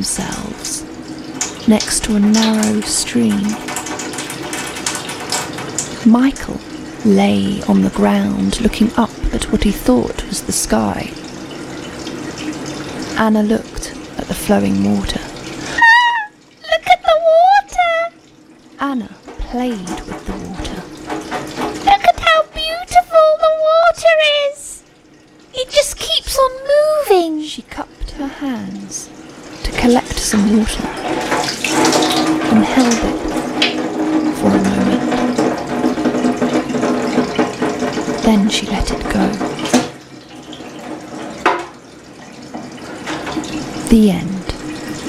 themselves next to a narrow stream. Michael lay on the ground looking up at what he thought was the sky. Anna looked at the flowing water. Look at the water! Anna played with the water. Look at how beautiful the water is! It just keeps on moving. She cupped her hands to collect some water and held it for a moment. Then she let it go. The end.